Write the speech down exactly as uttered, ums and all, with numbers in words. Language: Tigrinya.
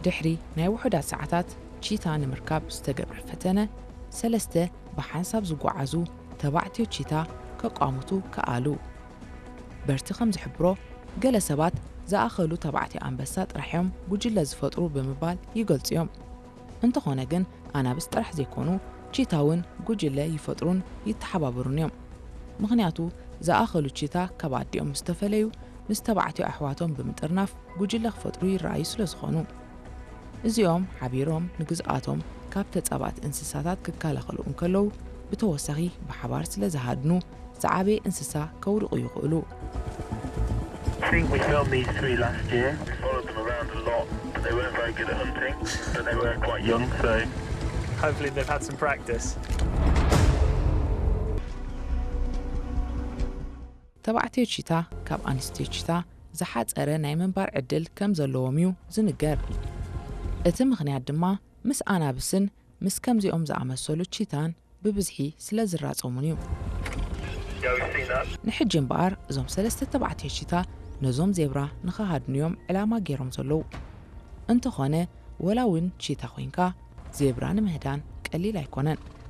ድሕሪ ናይ ውሑዳት ሰዓታት ቺታ ንምርካብ ዝተገብረ ፈተነ ሰለስተ ብሓንሳብ ዝጓዓዙ ተባዕትዮ ቺታ ከቋሙቱ ከኣሉ በርቲ ከም ዝሕብሮ ገለ ሰባት ዝኣኸሉ ተባዕትዮ ኣንበሳ ጥራሕዮም ጉጅለ ዝፈጥሩ ብምባል ይገልጽዮም እንተኾነ ግን ኣናብስ ጥራሕ ዘይኮኑ ቺታውን ጉጅለ ይፈጥሩን ይተሓባበሩን እዮም ምኽንያቱ ዝኣኸሉ ቺታ ከባዲኦም ዝተፈለዩ ምስ ተባዕትዮ ኣሕዋቶም ብምጥርናፍ ጉጅለ ክፈጥሩ ይረኣዩ ስለ ዝኾኑ እዚኦም ሓቢሮም ንግዝኣቶም ካብ ተጻባት እንስሳታት ክከላኸሉ እንከለዉ ብተወሳኺ ብሓባር ስለ ዝሃድኑ ዝዓበየ እንስሳ ከውድቑ ይኽእሉ I think we filmed these three last year. We followed them around a lot, but they weren't very good at hunting, but they were quite young, so hopefully they've had some practice. ተባዕትዮ ቺታ ካብ ኣንስትዮ ቺታ ዝሓፀረ ናይ ምንባር ዕድል ከም ዘለዎም እዩ ዝንገር እቲ ምኽንያት ድማ ምስ ኣናብስን ምስ ከምዚኦም ዝኣመሰሉ ቺታን ብብዝሒ ስለ ዝራፀሙን እዩ ንሕጂ እምበኣር እዞም ሰለስተ ተባዕትዮ ቺታ ነዞም ዜብራ ንኸሃድንዮም ዕላማ ገይሮም ዘለዉ እንተኾነ ወላ እውን ቺታ ኮይንካ ዜብራ ንምህዳን ቀሊል ኣይኮነን